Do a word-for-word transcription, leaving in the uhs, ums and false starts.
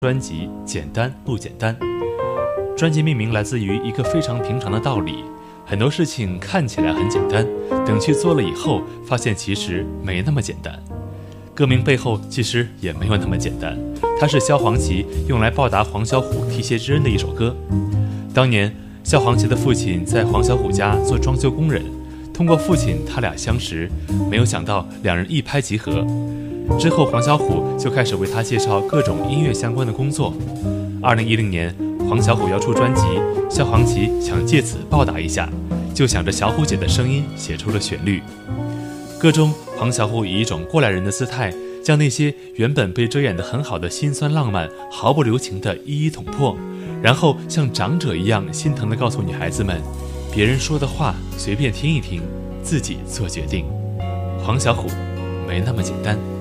专辑简单不简单。专辑命名来自于一个非常平常的道理，很多事情看起来很简单，等去做了以后发现其实没那么简单。歌名背后其实也没有那么简单，它是萧煌奇用来报答黄小琥提携之恩的一首歌。当年萧煌奇的父亲在黄小琥家做装修工人，通过父亲他俩相识，没有想到两人一拍即合。之后黄小琥就开始为他介绍各种音乐相关的工作。二零一零年黄小琥要出专辑，萧煌奇想借此报答一下，就想着小琥姐的声音写出了旋律。歌中黄小琥以一种过来人的姿态，将那些原本被遮掩得很好的辛酸浪漫毫不留情地一一捅破，然后像长者一样心疼地告诉女孩子们，别人说的话随便听一听，自己做决定。黄小琥没那么简单。